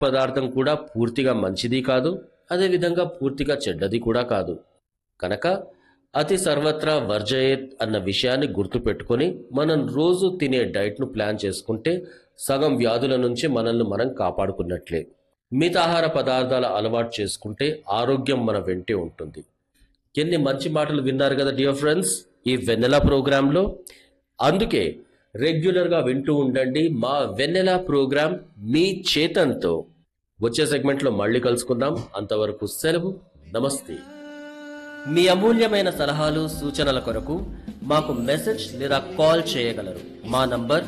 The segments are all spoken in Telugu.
పదార్థం కూడా పూర్తిగా మంచిది కాదు, అదేవిధంగా పూర్తిగా చెడ్డది కూడా కాదు. కనుక అతి సర్వత్రా వర్జయేత్ అన్న విషయాన్ని గుర్తుపెట్టుకొని మనం రోజు తినే డైట్ను ప్లాన్ చేసుకుంటే సగం వ్యాధుల నుంచి మనల్ని మనం కాపాడుకున్నట్లే. మితాహార పదార్థాల అలవాటు చేసుకుంటే ఆరోగ్యం మన వెంటే ఉంటుంది. ఎన్ని మంచి మాటలు విన్నారు కదా డియర్ ఫ్రెండ్స్ ఈ వెన్నెల ప్రోగ్రాంలో. అందుకే రెగ్యులర్గా వింటూ ఉండండి మా వెన్నెల ప్రోగ్రాం మీ చేతన్తో. వచ్చే సెగ్మెంట్లో మళ్ళీ కలుసుకుందాం. అంతవరకు సెలవు, నమస్తే. మీ అమూల్యమైన సలహాలు సూచనల కొరకు మాకు మెసేజ్ లేదా కాల్ చేయగలరు. మా నంబర్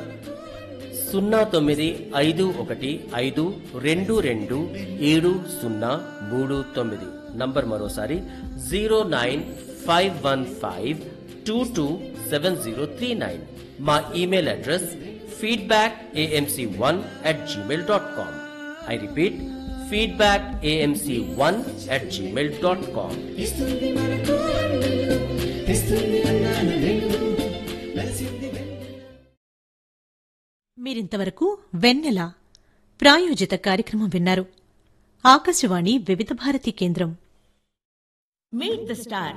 0951522739. నంబర్ మరోసారి 09515227039. మా email address feedbackamc1@gmail.com. I repeat, feedbackamc1@gmail.com. ఇస్తుంది మనకు వెన్ను, ఇస్తుంది అన్నాన వెన్ను, వెలసింది వెన్ను. మీరింతవరకు వెన్నెల ప్రాయోజిత కార్యక్రమం విన్నారు. ఆకాశవాణి వివిధ భారతి కేంద్రం. Meet the star.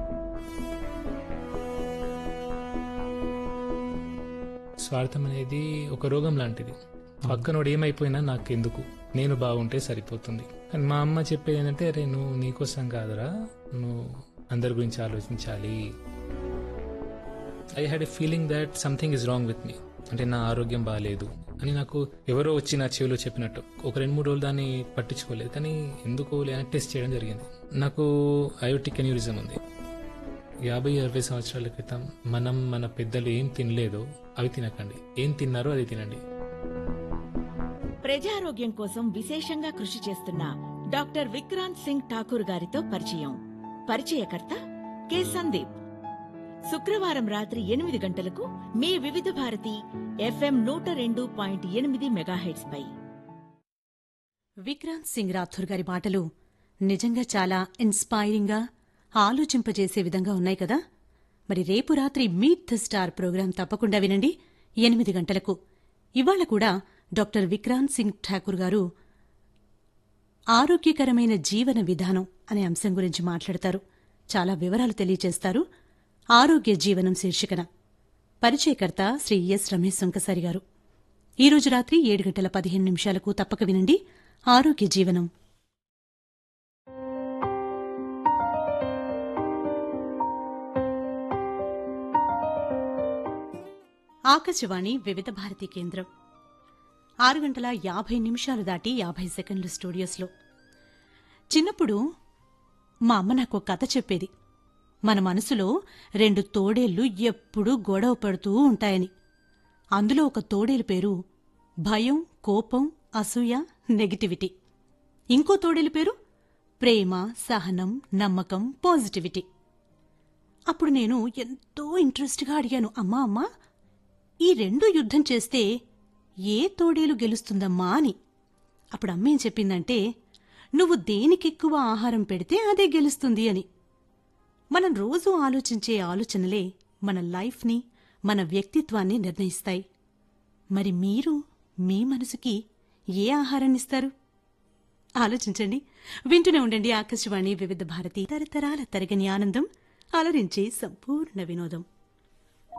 స్వార్థం అనేది ఒక రోగం లాంటిది. పక్కనోడు ఏమైపోయినా నాకెందుకు, నేను బాగుంటే సరిపోతుంది. కానీ మా అమ్మ చెప్పేది ఏంటంటే, అరే నువ్వు నీకోసం కాదురా, నువ్వు అందరి గురించి ఆలోచించాలి. I had a feeling that something is wrong with me, అంటే నా ఆరోగ్యం బాగాలేదు అని నాకు ఎవరో వచ్చి నా చెవిలో చెప్పినట్టు. ఒక 2-3 రోజులు దాన్ని పట్టించుకోలేదు, కానీ ఎందుకో లేని టెస్ట్ చేయడం జరిగింది. నాకు అయోటిక్ ఎన్యూరిజం ఉంది. 50-60 సంవత్సరాల క్రితం మన పెద్దలు ఏం తినలేదో అవి తినకండి, ఏం తిన్నారో అది తినండి. ప్రజారోగ్యం కోసం విశేషంగా కృషి చేస్తున్న డాక్టర్ విక్రాంత్ సింగ్ ఠాకూర్ గారితో పరిచయం. పరిచయకర్త కె సందీప్. శుక్రవారం రాత్రి 8 గంటలకు మీ వివిధ భారతి FM 102.8 మెగాహెర్ట్జ్ పై. విక్రాంత్ సింగ్ రాథోర్ గారి మాటలు నిజంగా చాలా ఇన్స్పైరింగ్ గా, ఆలోచింపజేసే విధంగా ఉన్నాయి కదా. మరి రేపు రాత్రి మీట్ ద స్టార్ ప్రోగ్రాం తప్పకుండా వినండి 8 గంటలకు. ఇవాళ కూడా డాక్టర్ విక్రాంత్ సింగ్ ఠాకూర్ గారు ఆరోగ్యకరమైన జీవన విధానం అనే అంశం గురించి మాట్లాడతారు. చాలా వివరాలు తెలియజేస్తారు. ఆరోగ్య జీవనం శీర్షికన. పరిచయకర్త శ్రీ ఎస్ రమేష్ సుంకసారి గారు. ఈరోజు రాత్రి 7:15 తప్పక వినండి ఆరోగ్య జీవనం. ఆకాశవాణి వివిధ భారతి కేంద్రం. 6:50 దాటి 50 సెకండ్లు స్టూడియోస్లో. చిన్నప్పుడు మా అమ్మ నాకు కథ చెప్పేది. మన మనసులో 2 తోడేళ్లు ఎప్పుడూ గొడవ పడుతూ ఉంటాయని. అందులో ఒక తోడేలు పేరు భయం, కోపం, అసూయ, నెగటివిటీ. ఇంకో తోడేలు పేరు ప్రేమ, సహనం, నమ్మకం, పాజిటివిటీ. అప్పుడు నేను ఎంతో ఇంట్రెస్ట్గా అడిగాను, అమ్మా ఈ 2 యుద్ధం చేస్తే ఏ తోడేలు గెలుస్తుందమ్మా అని. అప్పుడు అమ్మేం చెప్పిందంటే, నువ్వు దేనికెక్కువ ఆహారం పెడితే అదే గెలుస్తుంది అని. మనం రోజూ ఆలోచించే ఆలోచనలే మన లైఫ్ని, మన వ్యక్తిత్వాన్ని నిర్ణయిస్తాయి. మరి మీరు మీ మనసుకి ఏ ఆహారాన్నిస్తారు? ఆలోచించండి. వింటూనే ఉండండి ఆకాశవాణి వివిధ భారతి. తరతరాల తరగని ఆనందం, అలరించే సంపూర్ణ వినోదం.